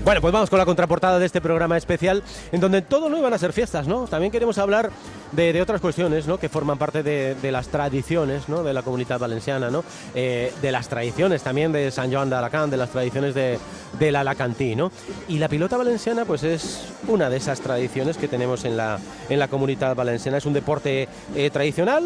Bueno, pues vamos con la contraportada de este programa especial, en donde todo no iban a ser fiestas, ¿no? También queremos hablar de otras cuestiones, ¿no? Que forman parte de las tradiciones, ¿no? De la Comunitat Valenciana, ¿no? De las tradiciones también de Sant Joan d'Alacant, de las tradiciones del alacantí, ¿no? Y la pilota valenciana, pues es una de esas tradiciones que tenemos en la Comunitat Valenciana. Es un deporte tradicional,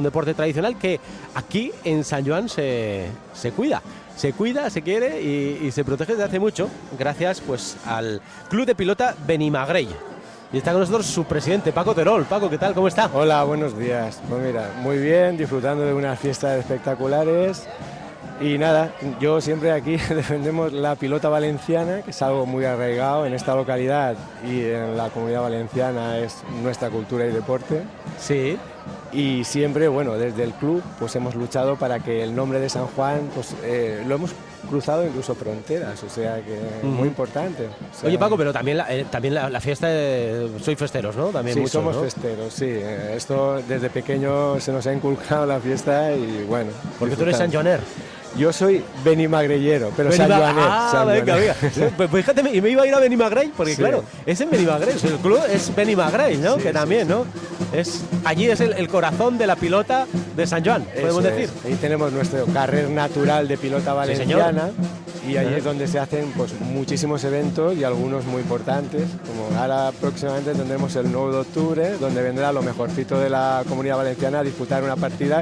que aquí en Sant Joan se cuida. Se cuida, se quiere y se protege desde hace mucho, gracias pues al Club de Pilota Benimagrell. Y está con nosotros su presidente, Paco Terol. Paco, ¿qué tal? ¿Cómo está? Hola, buenos días. Pues mira, muy bien, disfrutando de unas fiestas espectaculares. Y nada, yo siempre aquí defendemos la pilota valenciana, que es algo muy arraigado en esta localidad y en la Comunidad Valenciana, es nuestra cultura y deporte. Sí. Y siempre, bueno, desde el club pues hemos luchado para que el nombre de San Juan, pues lo hemos cruzado incluso fronteras, o sea que muy importante. O sea, oye, Paco, pero también la fiesta, sois festeros, ¿no? También sí, muchos, somos ¿no? festeros, sí. Esto desde pequeño se nos ha inculcado la fiesta y bueno. Porque tú eres sanjoaner. Yo soy benimagrellero, pero sanjoaner. Venga, venga. Pues fíjate, y me iba a ir a Benimagrell, porque sí, claro, es en Benimagrell, el club es Benimagrell, ¿no? Sí, que también, ¿no? Allí es el corazón de la pilota de Sant Joan, podemos decir. Ahí tenemos nuestro carrer natural de pilota valenciana, sí, y ahí es donde se hacen pues muchísimos eventos y algunos muy importantes, como ahora próximamente tendremos el 9 de octubre, donde vendrá lo mejorcito de la Comunidad Valenciana a disputar una partida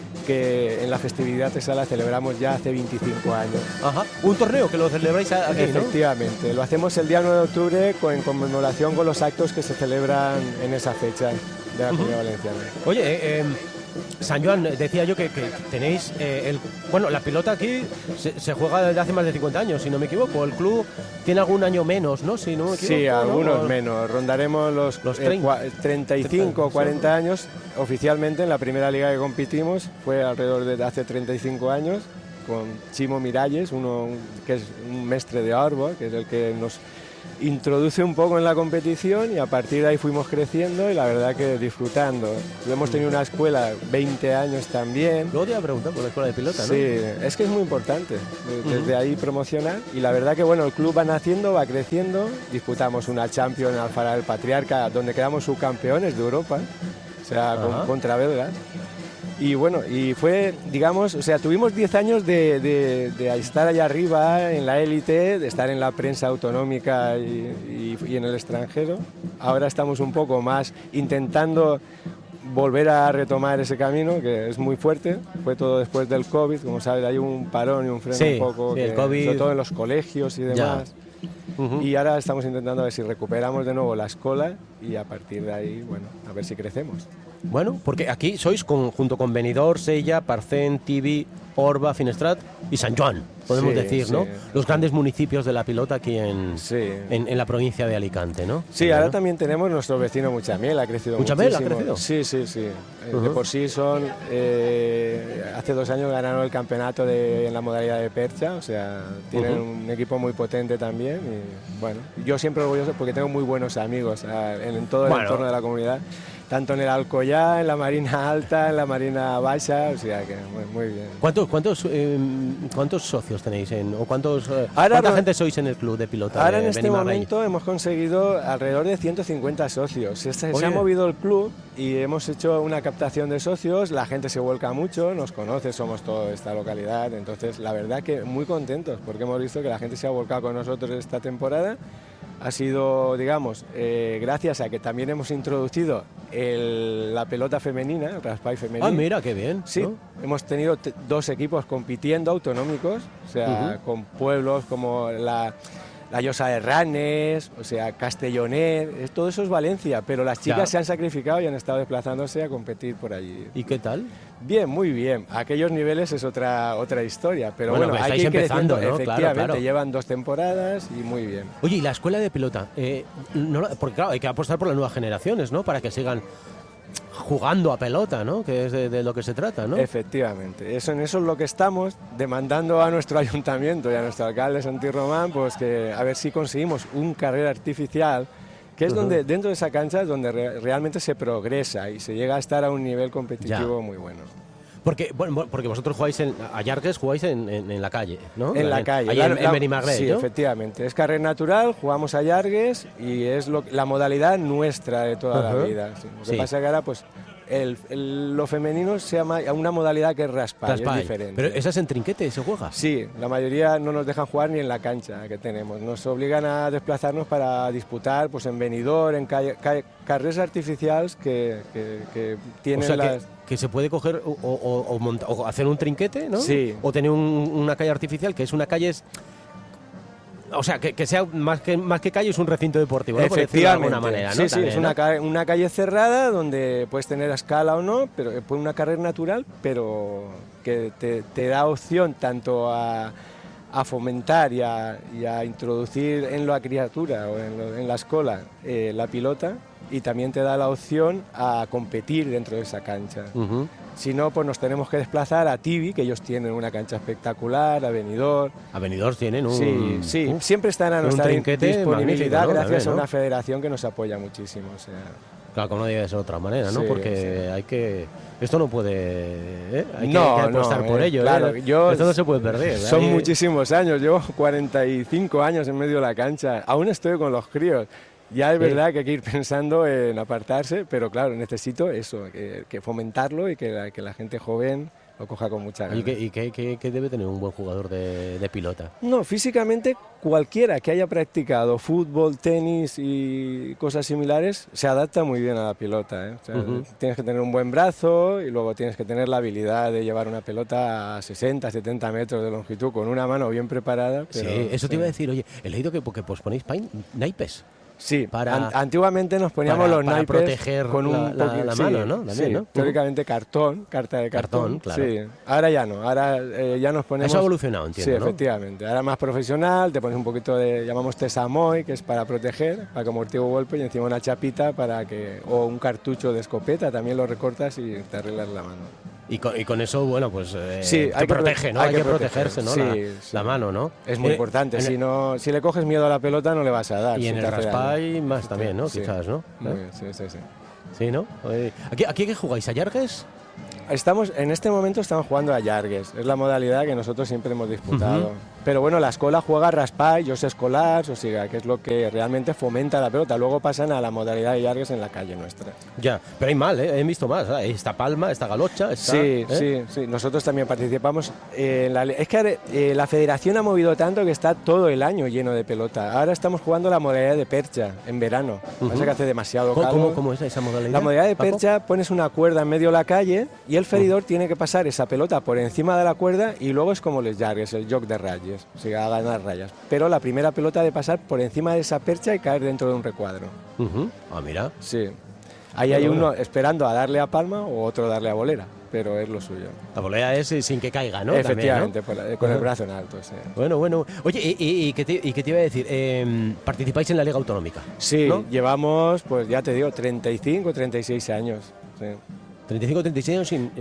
que en la festividad esa la celebramos ya hace 25 años. Ajá, un torneo que lo celebráis aquí, efectivamente, ¿no? Lo hacemos el día 9 de octubre en conmemoración con los actos que se celebran en esa fecha de la Comunidad Valenciana. Oye, Sant Joan, decía yo que tenéis, la pilota aquí se juega desde hace más de 50 años, si no me equivoco. El club tiene algún año menos, ¿no? Si no me equivoco, sí, algunos ¿no? menos. Rondaremos los 35 o 40 años. Oficialmente en la primera liga que competimos fue alrededor de hace 35 años, con Chimo Miralles, uno que es un mestre de Orba, que es el que nos introduce un poco en la competición, y a partir de ahí fuimos creciendo y la verdad que disfrutando. Hemos tenido una escuela 20 años también. Luego te iba a preguntar por la escuela de pilota, ¿no? Sí, es que es muy importante desde ahí promocionar, y la verdad que bueno, el club va naciendo, va creciendo. Disputamos una Champions en Alfara del Patriarca, donde quedamos subcampeones de Europa, o sea, contra belgas. Y bueno, y fue, digamos, o sea, tuvimos 10 años de estar allá arriba en la élite, de estar en la prensa autonómica y en el extranjero. Ahora estamos un poco más intentando volver a retomar ese camino, que es muy fuerte. Fue todo después del COVID, como sabes, hay un parón y un freno un poco, el COVID, sobre todo en los colegios y demás. Y ahora estamos intentando a ver si recuperamos de nuevo la escuela y a partir de ahí, bueno, a ver si crecemos. Bueno, porque aquí sois junto con Benidorm, Sella, Parcent, Tibi, Orba, Finestrat y Sant Joan, podemos decir, ¿no? Los grandes municipios de la pilota aquí en la provincia de Alicante, ¿no? Sí, ahora también tenemos nuestro vecino Muchamiel, ha crecido muchísimo. ¿Muchamiel ha crecido? Sí. De por sí son, hace 2 años ganaron el campeonato en la modalidad de percha, o sea, tienen un equipo muy potente también, y bueno, yo siempre orgulloso porque tengo muy buenos amigos en todo el entorno de la comunidad, tanto en el Alcoyá, en la Marina Alta, en la Marina Baixa, o sea que muy bien. ¿Cuántos socios tenéis cuánta gente sois en el club de pilota? Ahora en este momento hemos conseguido alrededor de 150 socios. Se ha movido el club y hemos hecho una captación de socios, la gente se vuelca mucho, nos conoce, somos toda esta localidad, entonces la verdad que muy contentos porque hemos visto que la gente se ha volcado con nosotros esta temporada. Ha sido, digamos, gracias a que también hemos introducido la pelota femenina, el raspall femenino. Ah, mira, qué bien. Sí, ¿no? Hemos tenido 2 equipos compitiendo autonómicos, o sea, con pueblos como la Llosa de Ranes, o sea, Castellonet, todo eso es Valencia, pero las chicas se han sacrificado y han estado desplazándose a competir por allí. ¿Y qué tal? Bien, muy bien. A aquellos niveles es otra historia, pero bueno, hay que ir empezando, creciendo, ¿no? efectivamente, claro. Llevan 2 temporadas y muy bien. Oye, ¿y la escuela de pelota? Porque claro, hay que apostar por las nuevas generaciones, ¿no? Para que sigan jugando a pelota, ¿no? Que es de lo que se trata, ¿no? Efectivamente, en eso es lo que estamos demandando a nuestro ayuntamiento y a nuestro alcalde Santi Román, pues que a ver si conseguimos un carrera artificial, que es donde dentro de esa cancha es donde realmente se progresa y se llega a estar a un nivel competitivo muy bueno. Porque vosotros jugáis a Llargues, jugáis en la calle, ¿no? En la calle. Ahí en Benimagret, sí, ¿no? efectivamente. Es carrera natural, jugamos a Llargues y es la modalidad nuestra de toda la vida. Sí. Lo que pasa es que ahora, pues, lo femenino se llama a una modalidad que es raspall, es diferente. ¿Pero esa es en trinquete, se juega? Sí, la mayoría no nos dejan jugar ni en la cancha que tenemos. Nos obligan a desplazarnos para disputar pues, en Benidorm, en carreras artificiales que tienen que se puede coger o hacer un trinquete, ¿no? Sí. O tener una calle artificial, que es una calle... O sea, que sea más que calle, es un recinto deportivo, ¿no? Efectivamente. De alguna manera, ¿no? Sí, También, es ¿no? una calle cerrada donde puedes tener a escala o no, pero es una carrera natural, pero que te da opción tanto a fomentar y a introducir en la criatura o en la escuela la pilota, y también te da la opción a competir dentro de esa cancha. Si no, pues nos tenemos que desplazar a Tibi, que ellos tienen una cancha espectacular, a Benidorm. A Benidorm tienen un... Sí, siempre están a nuestra disponibilidad, ¿no? Gracias a una federación que nos apoya muchísimo. O sea. Claro, como no debe ser de otra manera, ¿no? Sí, porque hay que... Esto no puede... Hay que no, apostar por ello, claro, esto no se puede perder. Son muchísimos años, llevo 45 años en medio de la cancha, aún estoy con los críos. Ya es verdad que hay que ir pensando en apartarse, pero claro, necesito eso, que fomentarlo y que la gente joven lo coja con mucha ganas. ¿Y qué debe tener un buen jugador de pilota? No, físicamente cualquiera que haya practicado fútbol, tenis y cosas similares se adapta muy bien a la pelota, ¿eh? O sea, tienes que tener un buen brazo y luego tienes que tener la habilidad de llevar una pelota a 60, 70 metros de longitud con una mano bien preparada. Pero, sí, eso te iba a decir, oye, he leído que porque ponéis naipes. Sí, antiguamente nos poníamos los naipes para proteger con la mano, ¿no? También, sí, ¿no? Teóricamente carta de cartón. Claro. Sí. Ahora ya no, ahora ya nos ponemos... Eso ha evolucionado, entiendo, Sí, ¿no? efectivamente. Ahora más profesional, te pones un poquito de, llamamos tesamoy, que es para proteger, para que amortigue golpe, y encima una chapita o un cartucho de escopeta, también lo recortas y te arreglas la mano. Y con eso, bueno, pues sí, te protege, ¿no? Hay que protegerse, ¿no? Sí, la mano, ¿no? Es muy importante. Si le coges miedo a la pelota, no le vas a dar. Y en el raspall más también, ¿no? Sí. Quizás, ¿no? Sí. Sí, ¿no? ¿Aquí qué jugáis? ¿A Llargues? En este momento estamos jugando a Llargues, es la modalidad que nosotros siempre hemos disputado. Pero bueno, la escuela juega a raspall, José Escolars, o sea, que es lo que realmente fomenta la pelota. Luego pasan a la modalidad de Llargues en la calle nuestra. Ya, pero hay mal, he visto más. Está Palma, está Galocha, está... Sí. Nosotros también participamos. Es que la federación ha movido tanto que está todo el año lleno de pelota. Ahora estamos jugando la modalidad de percha en verano. Pasa que hace demasiado calor. ¿Cómo es esa modalidad? La modalidad de percha, pones una cuerda en medio de la calle y el feridor tiene que pasar esa pelota por encima de la cuerda y luego es como les Llargues, el joc de rayas. O sea, a ganar rayas. Pero la primera pelota de pasar por encima de esa percha y caer dentro de un recuadro. Ah, mira. Sí. Ahí hay uno esperando a darle a palma o otro darle a bolera, pero es lo suyo. La bolera es sin que caiga, ¿no? Efectivamente, también, ¿no? con el brazo en alto, sí. Bueno. Oye, ¿y qué te iba a decir? ¿Participáis en la Liga Autonómica? Sí, ¿no? Llevamos, pues ya te digo, 35, 36 años. Sí. 35, 36 años sin...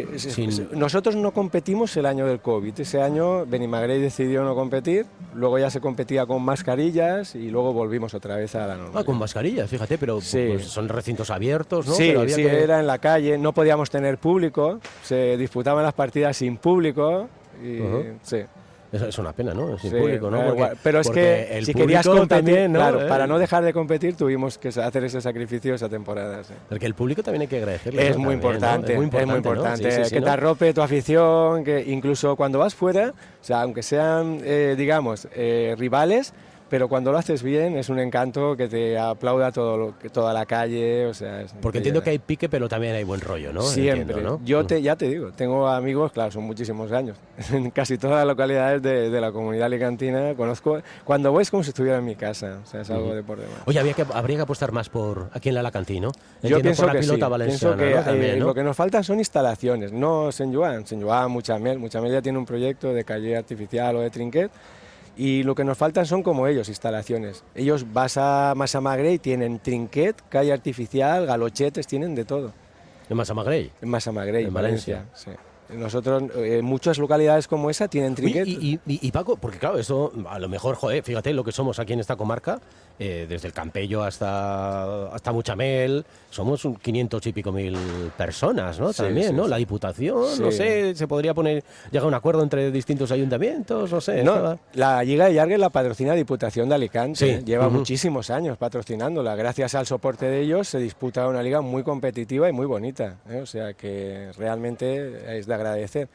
Sí, nosotros no competimos el año del COVID. Ese año Benimagret decidió no competir, luego ya se competía con mascarillas y luego volvimos otra vez a la normalidad. Con mascarillas, fíjate, pero pues son recintos abiertos, ¿no? Sí, pero era en la calle, no podíamos tener público, se disputaban las partidas sin público y sí. Es una pena, ¿no? Sin público, ¿no? Pero es que si querías competir, también, ¿no? Claro, para no dejar de competir tuvimos que hacer ese sacrificio esa temporada. Sí. Porque el público también hay que agradecerle. Es muy importante, ¿no? Es muy importante. ¿no? Que te arrope tu afición, que incluso cuando vas fuera, o sea, aunque sean, digamos, rivales, pero cuando lo haces bien es un encanto que te aplauda toda la calle, o sea... Porque entiendo que hay pique, pero también hay buen rollo, ¿no? Siempre. Entiendo, ¿no? Ya te digo, tengo amigos, claro, son muchísimos años. En casi todas las localidades de la comunidad alicantina conozco... Cuando voy es como si estuviera en mi casa, o sea, es algo de por demás. Oye, habría que apostar más por aquí en la Alacantí, ¿no? Yo pienso por la que pilota sí. valenciana, Pienso que ¿no? También, ¿no? Lo que nos faltan son instalaciones, no Sant Joan, Muchamel ya tiene un proyecto de calle artificial o de trinquet. Y lo que nos faltan son como ellos, instalaciones. Ellos vas a Massamagrell y tienen trinquet, calle artificial, galochetes, tienen de todo. ¿En Massamagrell? En Massamagrell, en Valencia. Sí. Nosotros, muchas localidades como esa tienen trinquet. Y Paco, porque claro, eso a lo mejor, joder, fíjate lo que somos aquí en esta comarca, desde el Campello hasta Muchamel, somos 500 y pico mil personas, ¿no? También, ¿no? La Diputación, no sé, se podría llegar a un acuerdo entre distintos ayuntamientos, no sé. No, la Lliga de Llargues la patrocina Diputación de Alicante, lleva muchísimos años patrocinándola. Gracias al soporte de ellos se disputa una liga muy competitiva y muy bonita, o sea que realmente es de agradecer.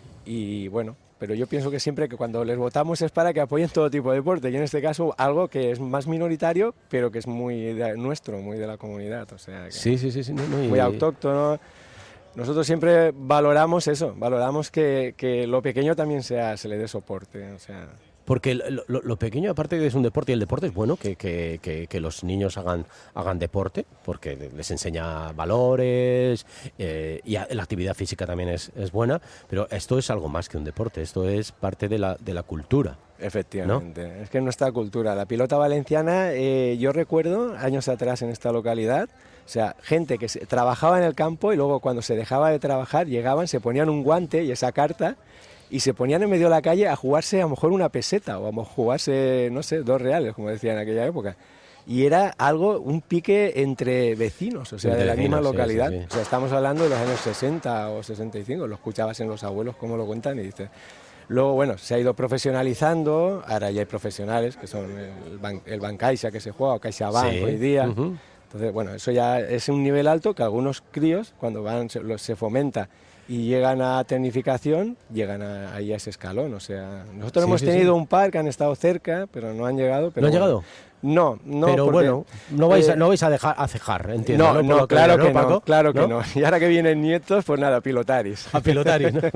Y bueno, pero yo pienso que siempre que cuando les votamos es para que apoyen todo tipo de deporte, y en este caso algo que es más minoritario, pero que es muy nuestro, muy de la comunidad, o sea que muy autóctono. Nosotros siempre valoramos eso, valoramos que lo pequeño también se le dé soporte, o sea. Porque lo pequeño, aparte de que es un deporte, y el deporte es bueno, que los niños hagan deporte, porque les enseña valores, y la actividad física también es buena, pero esto es algo más que un deporte, esto es parte de la cultura. Efectivamente, ¿no? Es que nuestra cultura, la pilota valenciana, yo recuerdo años atrás en esta localidad, o sea, gente que trabajaba en el campo y luego cuando se dejaba de trabajar llegaban, se ponían un guante y esa carta, y se ponían en medio de la calle a jugarse a lo mejor una peseta o a jugarse, no sé, 2 reales, como decía en aquella época. Y era algo, un pique entre vecinos, o sea, de la misma localidad. O sea, estamos hablando de los años 60 o 65, lo escuchabas en los abuelos cómo lo cuentan y dices. Luego, bueno, se ha ido profesionalizando, ahora ya hay profesionales, que son el Bancaixa que se juega, o CaixaBank hoy día. Entonces, bueno, eso ya es un nivel alto que algunos críos, cuando se fomenta y llegan a tecnificación, llegan ahí a ese escalón. O sea, nosotros hemos tenido un par que han estado cerca, pero no han llegado. Pero ¿no han llegado? No, pero porque, bueno, no vais a dejar a cejar, entiendo. No, claro que no, claro que no. Y ahora que vienen nietos, pues nada, pilotaris. A pilotaris, ¿no?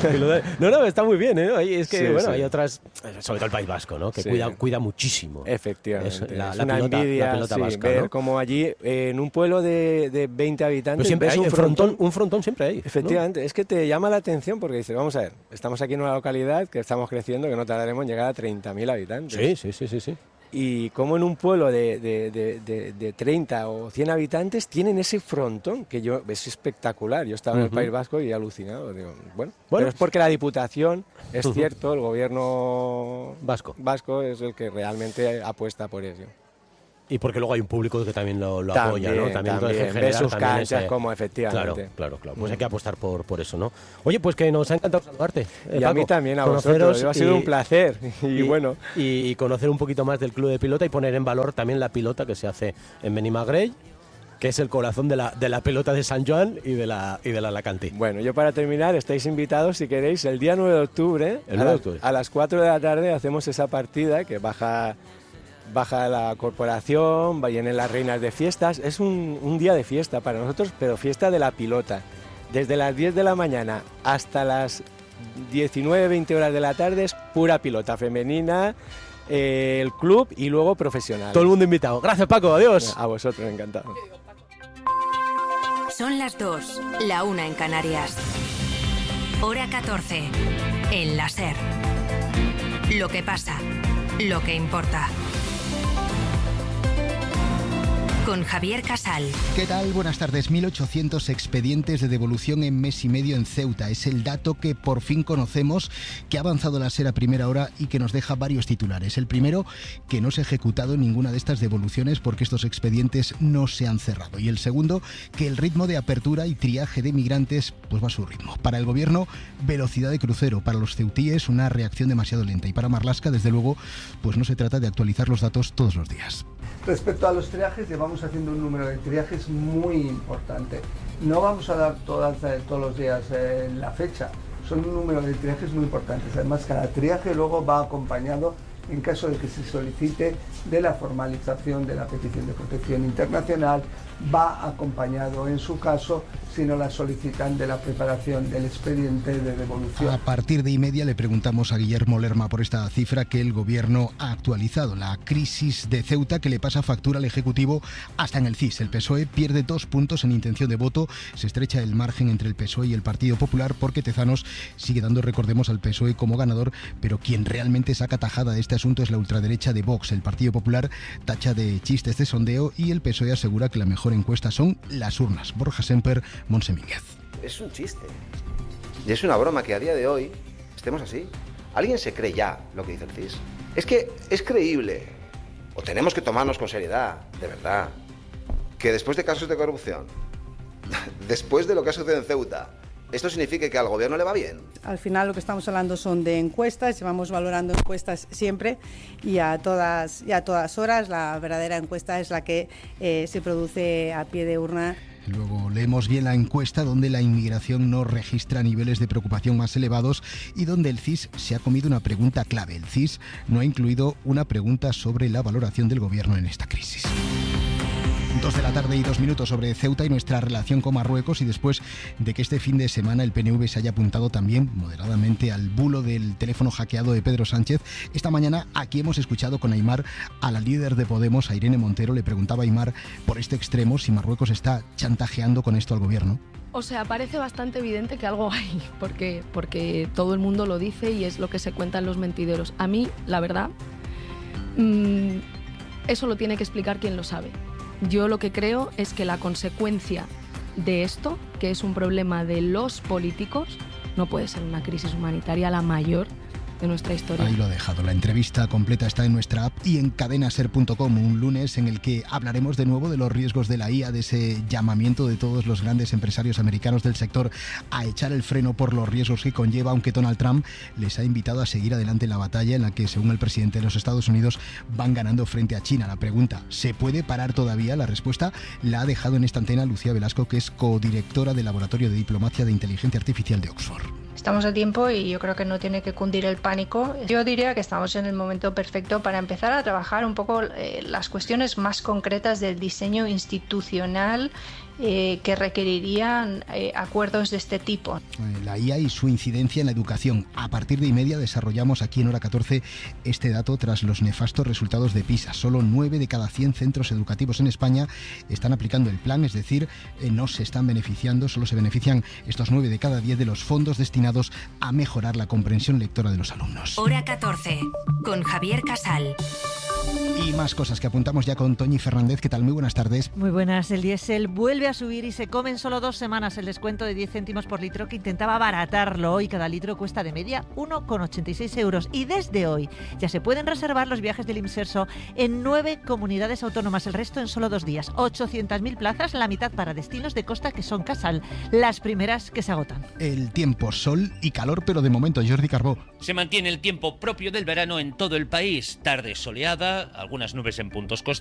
No, está muy bien, ¿eh? Es que, hay otras, sobre todo el País Vasco, ¿no? Que cuida muchísimo. Efectivamente. Es una envidia, la pelota vasca, ver, ¿no? Como allí, en un pueblo de 20 habitantes, pues siempre hay un frontón siempre hay. Efectivamente, ¿no? Es que te llama la atención porque dices, vamos a ver, estamos aquí en una localidad que estamos creciendo, que no tardaremos en llegar a 30.000 habitantes. Sí. Y como en un pueblo de 30 o 100 habitantes tienen ese frontón, que es espectacular. Yo estaba en el País Vasco y he alucinado. Digo, bueno, pero es porque la Diputación, es cierto, el gobierno vasco es el que realmente apuesta por ello. Y porque luego hay un público que también lo apoya, ¿no? También ve sus canchas como efectivamente. Claro. Pues hay que apostar por eso, ¿no? Oye, pues que nos ha encantado saludarte. Y Paco, a mí también, a vosotros. Ha sido un placer. Y conocer un poquito más del club de pilota y poner en valor también la pilota que se hace en Benimagrell, que es el corazón de la pelota de San Joan y de la Alacantí. Bueno, yo para terminar, estáis invitados, si queréis, el día 9 de octubre, a las 4 de la tarde hacemos esa partida que baja la corporación, vienen las reinas de fiestas. Es un día de fiesta para nosotros, pero fiesta de la pilota. Desde las 10 de la mañana hasta las 19-20 horas de la tarde es pura pilota femenina, el club y luego profesional. Todo el mundo invitado. Gracias, Paco. Adiós. A vosotros, encantado. Son las 2, la 1 en Canarias. Hora 14, en la SER. Lo que pasa, lo que importa. Con Javier Casal. ¿Qué tal? Buenas tardes. 1.800 expedientes de devolución en mes y medio en Ceuta. Es el dato que por fin conocemos, que ha avanzado la SER a primera hora y que nos deja varios titulares. El primero, que no se ha ejecutado ninguna de estas devoluciones porque estos expedientes no se han cerrado. Y el segundo, que el ritmo de apertura y triaje de migrantes pues va a su ritmo. Para el gobierno, velocidad de crucero. Para los ceutíes, una reacción demasiado lenta. Y para Marlaska, desde luego, pues no se trata de actualizar los datos todos los días. Respecto a los triajes, llevamos haciendo un número de triajes muy importante. No vamos a dar todos los días la fecha, son un número de triajes muy importantes. Además, cada triaje luego va acompañado, en caso de que se solicite, de la formalización de la petición de protección internacional, va acompañado, en su caso, si no la solicitan, de la preparación del expediente de devolución. A partir de y-media le preguntamos a Guillermo Lerma por esta cifra que el gobierno ha actualizado. La crisis de Ceuta que le pasa factura al Ejecutivo hasta en el CIS. El PSOE pierde 2 puntos en intención de voto. Se estrecha el margen entre el PSOE y el Partido Popular porque Tezanos sigue dando, recordemos, al PSOE como ganador, pero quien realmente saca tajada de este asunto es la ultraderecha de Vox. El Partido Popular tacha de chistes de sondeo y el PSOE asegura que la mejor encuesta son las urnas. Borja Semper, Monse Mínguez. Es un chiste. Y es una broma que a día de hoy estemos así. ¿Alguien se cree ya lo que dice el CIS? Es que es creíble, o tenemos que tomarnos con seriedad, de verdad, que después de casos de corrupción, después de lo que ha sucedido en Ceuta, ¿esto significa que al gobierno le va bien? Al final lo que estamos hablando son de encuestas, llevamos valorando encuestas siempre y a todas horas. La verdadera encuesta es la que se produce a pie de urna. Luego leemos bien la encuesta donde la inmigración no registra niveles de preocupación más elevados y donde el CIS se ha comido una pregunta clave. El CIS no ha incluido una pregunta sobre la valoración del gobierno en esta crisis. 2 de la tarde y 2 minutos sobre Ceuta y nuestra relación con Marruecos, y después de que este fin de semana el PNV se haya apuntado también moderadamente al bulo del teléfono hackeado de Pedro Sánchez, esta mañana aquí hemos escuchado con Aimar a la líder de Podemos, a Irene Montero. Le preguntaba a Aimar por este extremo si Marruecos está chantajeando con esto al gobierno. O sea, parece bastante evidente que algo hay, porque todo el mundo lo dice y es lo que se cuenta en los mentideros. A mí, la verdad, eso lo tiene que explicar quien lo sabe. Yo lo que creo es que la consecuencia de esto, que es un problema de los políticos, no puede ser una crisis humanitaria la mayor de nuestra historia. Ahí lo ha dejado. La entrevista completa está en nuestra app y en cadenaser.com, un lunes en el que hablaremos de nuevo de los riesgos de la IA, de ese llamamiento de todos los grandes empresarios americanos del sector a echar el freno por los riesgos que conlleva, aunque Donald Trump les ha invitado a seguir adelante en la batalla en la que, según el presidente de los Estados Unidos, van ganando frente a China. La pregunta, ¿se puede parar todavía? La respuesta la ha dejado en esta antena Lucía Velasco, que es codirectora del Laboratorio de Diplomacia de Inteligencia Artificial de Oxford. Estamos a tiempo y yo creo que no tiene que cundir el pánico. Yo diría que estamos en el momento perfecto para empezar a trabajar un poco las cuestiones más concretas del diseño institucional que requerirían acuerdos de este tipo. La IA y su incidencia en la educación. A partir de y media desarrollamos aquí en Hora 14 este dato tras los nefastos resultados de PISA. Solo 9 de cada 100 centros educativos en España están aplicando el plan, es decir, no se están beneficiando, solo se benefician estos 9 de cada 10 de los fondos destinados a mejorar la comprensión lectora de los alumnos. Hora 14, con Javier Casal. Y más cosas que apuntamos ya con Toñi Fernández. ¿Qué tal? Muy buenas tardes. Muy buenas. El diésel vuelve a subir y se come en solo 2 semanas el descuento de 10 céntimos por litro que intentaba abaratarlo. Hoy cada litro cuesta de media 1,86 euros. Y desde hoy ya se pueden reservar los viajes del Imserso en 9 comunidades autónomas. El resto en solo 2 días. 800.000 plazas, la mitad para destinos de costa que son Casal. Las primeras que se agotan. El tiempo, sol y calor, pero de momento, Jordi Carbó. Se mantiene el tiempo propio del verano en todo el país. Tarde soleada, algunas nubes en puntos costeros.